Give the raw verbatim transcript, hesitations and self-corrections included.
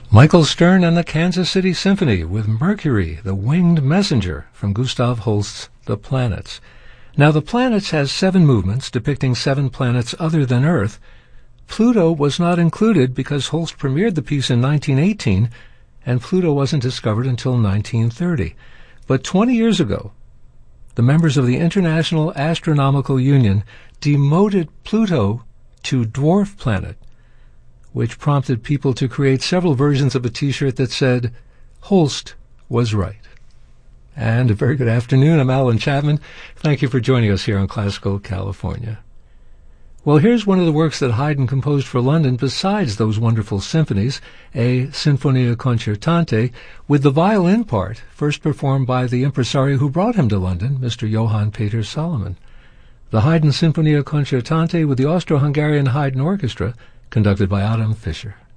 Michael Stern and the Kansas City Symphony with Mercury, the Winged Messenger from Gustav Holst's The Planets. Now, The Planets has seven movements depicting seven planets other than Earth. Pluto was not included because Holst premiered the piece in nineteen eighteen, and Pluto wasn't discovered until nineteen thirty. But twenty years ago, the members of the International Astronomical Union demoted Pluto to dwarf planet, which prompted people to create several versions of a T-shirt that said, Holst was right. And a very good afternoon. I'm Alan Chapman. Thank you for joining us here on Classical California. Well, here's one of the works that Haydn composed for London besides those wonderful symphonies, a Sinfonia Concertante, with the violin part first performed by the impresario who brought him to London, Mister Johann Peter Salomon. The Haydn Sinfonia Concertante with the Austro-Hungarian Haydn Orchestra, conducted by Adam Fischer.